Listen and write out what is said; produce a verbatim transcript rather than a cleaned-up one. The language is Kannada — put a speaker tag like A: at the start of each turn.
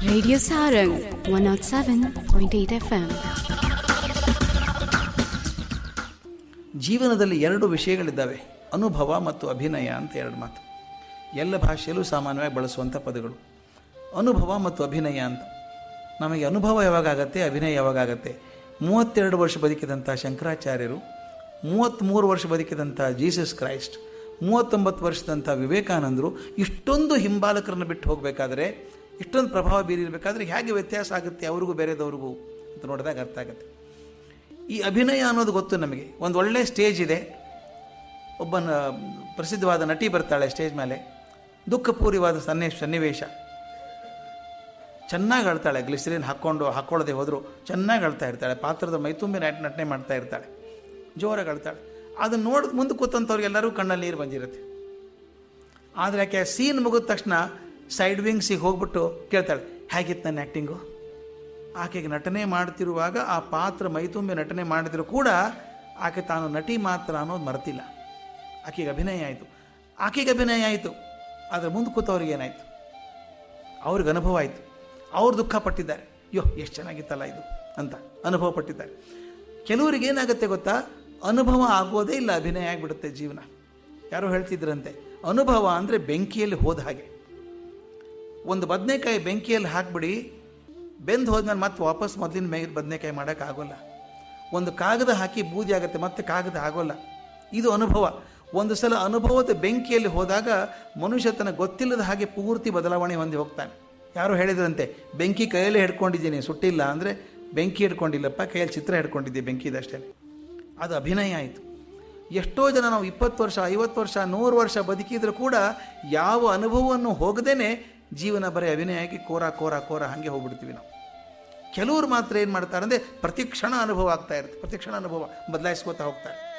A: Radio Sarang one oh seven point eight F M.
B: ಜೀವನದಲ್ಲಿ ಎರಡು ವಿಷಯಗಳಿದ್ದಾವೆ, ಅನುಭವ ಮತ್ತು ಅಭಿನಯ ಅಂತ ಎರಡು ಮಾತು. ಎಲ್ಲ ಭಾಷೆಯಲ್ಲೂ ಸಾಮಾನ್ಯವಾಗಿ ಬಳಸುವಂಥ ಪದಗಳು ಅನುಭವ ಮತ್ತು ಅಭಿನಯ ಅಂತ. ನಮಗೆ ಅನುಭವ ಯಾವಾಗತ್ತೆ, ಅಭಿನಯ ಯಾವಾಗತ್ತೆ? ಮೂವತ್ತೆರಡು ವರ್ಷ ಬದುಕಿದಂಥ ಶಂಕರಾಚಾರ್ಯರು, ಮೂವತ್ತ್ಮೂರು ವರ್ಷ ಬದುಕಿದಂಥ ಜೀಸಸ್ ಕ್ರೈಸ್ಟ್, ಮೂವತ್ತೊಂಬತ್ತು ವರ್ಷದಂಥ ವಿವೇಕಾನಂದರು ಇಷ್ಟೊಂದು ಹಿಂಬಾಲಕರನ್ನು ಬಿಟ್ಟು ಹೋಗಬೇಕಾದ್ರೆ, ಇಷ್ಟೊಂದು ಪ್ರಭಾವ ಬೀರಿರಬೇಕಾದ್ರೆ ಹೇಗೆ ವ್ಯತ್ಯಾಸ ಆಗುತ್ತೆ ಅವ್ರಿಗೂ ಬೇರೆದವ್ರಿಗೂ ಅಂತ ನೋಡಿದಾಗ ಅರ್ಥ ಆಗುತ್ತೆ. ಈ ಅಭಿನಯ ಅನ್ನೋದು ಗೊತ್ತು ನಮಗೆ. ಒಂದು ಒಳ್ಳೆ ಸ್ಟೇಜ್ ಇದೆ, ಒಬ್ಬ ಪ್ರಸಿದ್ಧವಾದ ನಟಿ ಬರ್ತಾಳೆ ಸ್ಟೇಜ್ ಮೇಲೆ, ದುಃಖಪೂರ್ಯವಾದ ಸನ್ನಿ ಸನ್ನಿವೇಶ, ಚೆನ್ನಾಗಿ ಅಳ್ತಾಳೆ, ಗ್ಲಿಸರಿನ್ ಹಾಕ್ಕೊಂಡು ಹಾಕ್ಕೊಳ್ಳದೆ ಹೋದರೂ ಚೆನ್ನಾಗಿ ಅಳ್ತಾ ಇರ್ತಾಳೆ, ಪಾತ್ರದ ಮೈತುಂಬಿ ನಟ ನಟನೆ ಮಾಡ್ತಾ ಇರ್ತಾಳೆ, ಜೋರಾಗಿ ಅಳ್ತಾಳೆ. ಅದನ್ನು ನೋಡಿದ ಮುಂದೆ ಕೂತಂಥವ್ರಿಗೆಲ್ಲರೂ ಕಣ್ಣಲ್ಲಿ ನೀರು ಬಂದಿರುತ್ತೆ. ಆದರೆ ಯಾಕೆ ಸೀನ್ ಮುಗಿದ ತಕ್ಷಣ ಸೈಡ್ ವಿಂಗ್ಸಿಗೆ ಹೋಗ್ಬಿಟ್ಟು ಕೇಳ್ತಾಳೆ, ಹೇಗಿತ್ತು ನನ್ನ ಆ್ಯಕ್ಟಿಂಗು? ಆಕೆಗೆ ನಟನೆ ಮಾಡ್ತಿರುವಾಗ ಆ ಪಾತ್ರ ಮೈತುಂಬಿ ನಟನೆ ಮಾಡಿದರೂ ಕೂಡ ಆಕೆ ತಾನು ನಟಿ ಮಾತ್ರ ಅನ್ನೋದು ಮರೆತಿಲ್ಲ. ಆಕೆಗೆ ಅಭಿನಯ ಆಯಿತು, ಆಕೆಗೆ ಅಭಿನಯ ಆಯಿತು. ಆದರೆ ಮುಂದೆ ಕೂತವ್ರಿಗೆ ಏನಾಯಿತು? ಅವ್ರಿಗೆ ಅನುಭವ ಆಯಿತು, ಅವ್ರು ದುಃಖ ಪಟ್ಟಿದ್ದಾರೆ, ಅಯ್ಯೋ ಎಷ್ಟು ಚೆನ್ನಾಗಿತ್ತಲ್ಲ ಇದು ಅಂತ ಅನುಭವ ಪಟ್ಟಿದ್ದಾರೆ. ಕೆಲವರಿಗೆ ಏನಾಗುತ್ತೆ ಗೊತ್ತಾ, ಅನುಭವ ಆಗೋದೇ ಇಲ್ಲ, ಅಭಿನಯ ಆಗಿಬಿಡುತ್ತೆ ಜೀವನ. ಯಾರೋ ಹೇಳ್ತಿದ್ರಂತೆ, ಅನುಭವ ಅಂದರೆ ಬೆಂಕಿಯಲ್ಲಿ ಹೋದ ಹಾಗೆ. ಒಂದು ಬದನೆಕಾಯಿ ಬೆಂಕಿಯಲ್ಲಿ ಹಾಕಿಬಿಡಿ, ಬೆಂದು ಹೋದ್ಮೇಲೆ ಮತ್ತೆ ವಾಪಸ್ ಮೊದಲಿನ ಮೇ ಬದನೆಕಾಯಿ ಮಾಡೋಕ್ಕಾಗೋಲ್ಲ. ಒಂದು ಕಾಗದ ಹಾಕಿ ಬೂದಿ ಆಗುತ್ತೆ, ಮತ್ತೆ ಕಾಗದ ಆಗೋಲ್ಲ. ಇದು ಅನುಭವ. ಒಂದು ಸಲ ಅನುಭವದ ಬೆಂಕಿಯಲ್ಲಿ ಹೋದಾಗ ಮನುಷ್ಯ ತನ್ನ ಗೊತ್ತಿಲ್ಲದ ಹಾಗೆ ಪೂರ್ತಿ ಬದಲಾವಣೆ ಹೊಂದಿ ಹೋಗ್ತಾನೆ. ಯಾರೋ ಹೇಳಿದ್ರಂತೆ, ಬೆಂಕಿ ಕೈಯಲ್ಲೇ ಹಿಡ್ಕೊಂಡಿದ್ದೀನಿ, ಸುಟ್ಟಿಲ್ಲ ಅಂದರೆ ಬೆಂಕಿ ಹಿಡ್ಕೊಂಡಿಲ್ಲಪ್ಪ, ಕೈಯಲ್ಲಿ ಚಿತ್ರ ಹಿಡ್ಕೊಂಡಿದ್ದೆ ಬೆಂಕಿದಷ್ಟೇ. ಅದು ಅಭಿನಯ ಆಯಿತು. ಎಷ್ಟೋ ಜನ ನಾವು ಇಪ್ಪತ್ತು ವರ್ಷ ಐವತ್ತು ವರ್ಷ ನೂರು ವರ್ಷ ಬದುಕಿದ್ರು ಕೂಡ ಯಾವ ಅನುಭವವನ್ನು ಹೋಗದೇನೆ ಜೀವನ ಬರೀ ಅಭಿನಯ ಆಗಿ ಕೋರ ಕೋರ ಕೋರ ಹಾಗೆ ಹೋಗ್ಬಿಡ್ತೀವಿ ನಾವು. ಕೆಲವರು ಮಾತ್ರ ಏನು ಮಾಡ್ತಾರೆ ಅಂದರೆ ಪ್ರತಿ ಕ್ಷಣ ಅನುಭವ ಆಗ್ತಾ ಇರುತ್ತೆ, ಪ್ರತಿ ಕ್ಷಣ ಅನುಭವ ಬದಲಾಯಿಸ್ಕೋತಾ ಹೋಗ್ತಾರೆ.